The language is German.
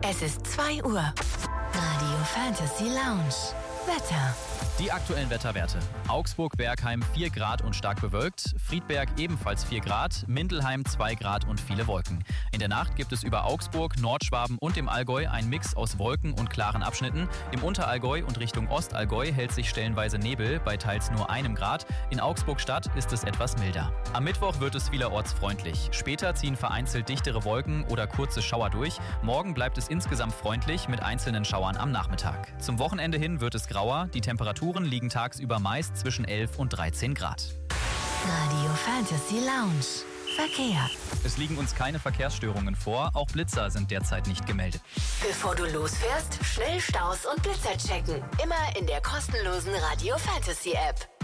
Es ist 2 Uhr. Radio Fantasy Lounge. Wetter. Die aktuellen Wetterwerte. Augsburg-Bergheim 4 Grad und stark bewölkt, Friedberg ebenfalls 4 Grad, Mindelheim 2 Grad und viele Wolken. In der Nacht gibt es über Augsburg, Nordschwaben und dem Allgäu einen Mix aus Wolken und klaren Abschnitten. Im Unterallgäu und Richtung Ostallgäu hält sich stellenweise Nebel bei teils nur 1 Grad. In Augsburg-Stadt ist es etwas milder. Am Mittwoch wird es vielerorts freundlich. Später ziehen vereinzelt dichtere Wolken oder kurze Schauer durch. Morgen bleibt es insgesamt freundlich mit einzelnen Schauern am Nachmittag. Zum Wochenende hin wird es grauer. Die Temperaturen liegen tagsüber meist zwischen 11 und 13 Grad. Radio Fantasy Lounge. Verkehr. Es liegen uns keine Verkehrsstörungen vor, auch Blitzer sind derzeit nicht gemeldet. Bevor du losfährst, schnell Staus und Blitzer checken. Immer in der kostenlosen Radio Fantasy App.